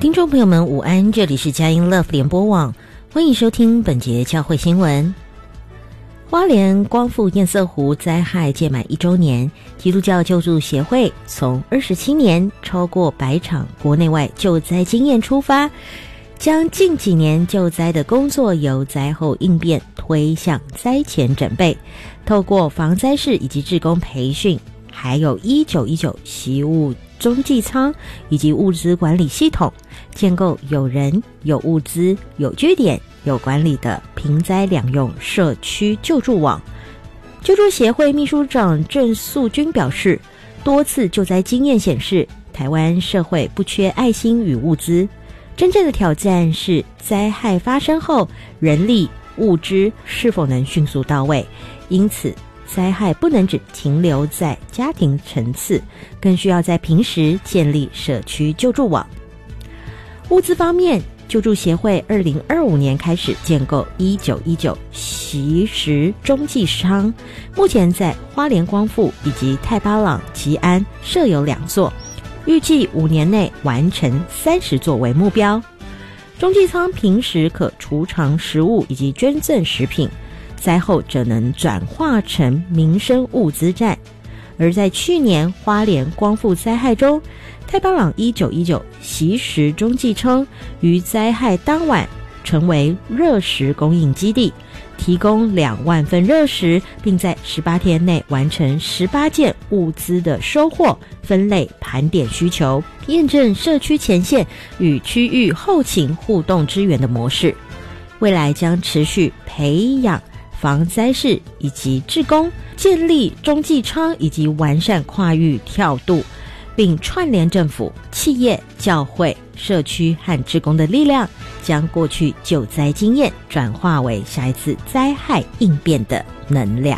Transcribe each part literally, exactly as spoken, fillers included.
听众朋友们午安，这里是佳音 Love 联播网，欢迎收听本节教会新闻。花莲光复堰塞湖灾害届满一周年，基督教救助协会从二十七年超过百场国内外救灾经验出发，将近几年救灾的工作由灾后应变推向灾前准备，透过防灾士以及志工培训，还有一九一九习物中继仓以及物资管理系统，建构有人、有物资、有据点、有管理的平灾两用社区救助网。救助协会秘书长郑素君表示，多次救灾经验显示，台湾社会不缺爱心与物资，真正的挑战是灾害发生后，人力、物资是否能迅速到位。因此灾害不能只停留在家庭层次，更需要在平时建立社区救助网。物资方面，救助协会二零二五年开始建构一九一九习食中继仓，目前在花莲光复以及太巴朗吉安设有两座，预计五年内完成三十座为目标。中继仓平时可储藏食物以及捐赠食品，灾后则能转化成民生物资站。而在去年花莲光复灾害中，太巴朗一九一九习食中继仓于灾害当晚成为热食供应基地，提供两万份热食，并在十八天内完成十八件物资的收获、分类、盘点需求，验证社区前线与区域后勤互动支援的模式。未来将持续培养防灾士以及志工，建立中继仓以及完善跨域调度，并串联政府、企业、教会、社区和志工的力量，将过去救灾经验转化为下一次灾害应变的能量。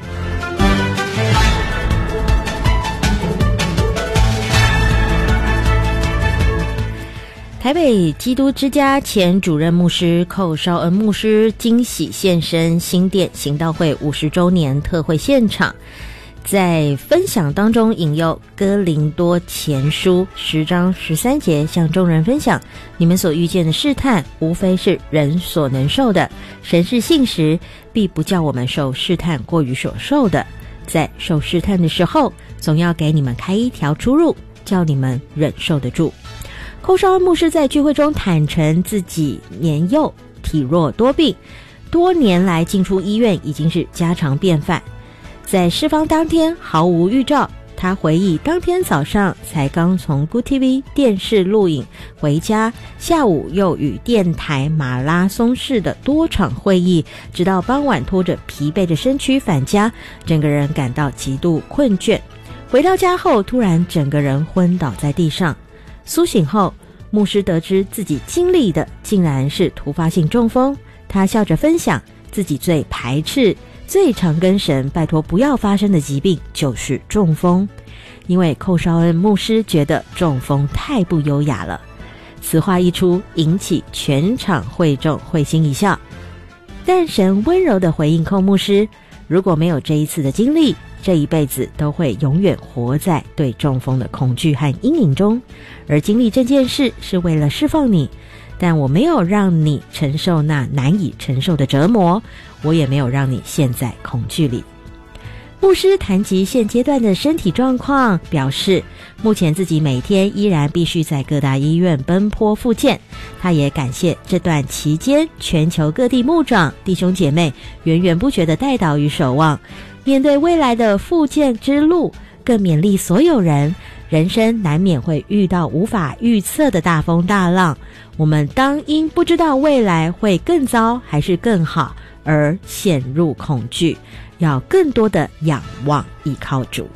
台北基督之家前主任牧师寇绍恩牧师惊喜现身新店行道会五十周年特会现场，在分享当中引用哥林多前书十章十三节，向众人分享，你们所遇见的试探无非是人所能受的，神是信实，必不叫我们受试探过于所受的，在受试探的时候，总要给你们开一条出入，叫你们忍受得住。寇绍恩牧师在聚会中坦诚自己年幼、体弱多病，多年来进出医院已经是家常便饭。在释放当天毫无预兆，他回忆当天早上才刚从 Good T V 电视录影回家，下午又与电台马拉松式的多场会议，直到傍晚拖着疲惫的身躯返家，整个人感到极度困倦。回到家后，突然整个人昏倒在地上。苏醒后，牧师得知自己经历的竟然是突发性中风，他笑着分享自己最排斥、最常跟神拜托不要发生的疾病就是中风，因为寇绍恩牧师觉得中风太不优雅了。此话一出，引起全场会众会心一笑。但神温柔地回应寇牧师，如果没有这一次的经历，这一辈子都会永远活在对中风的恐惧和阴影中，而经历这件事是为了释放你，但我没有让你承受那难以承受的折磨，我也没有让你陷在恐惧里。牧师谈及现阶段的身体状况，表示目前自己每天依然必须在各大医院奔波复健。他也感谢这段期间全球各地牧长弟兄姐妹源源不绝的代祷与守望。面对未来的复健之路，更勉励所有人，人生难免会遇到无法预测的大风大浪，我们当因不知道未来会更糟还是更好而陷入恐惧，要更多的仰望依靠主。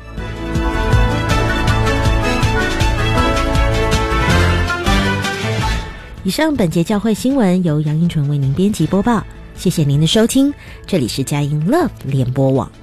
以上本节教会新闻由杨英纯为您编辑播报，谢谢您的收听，这里是佳音 Love 联播网。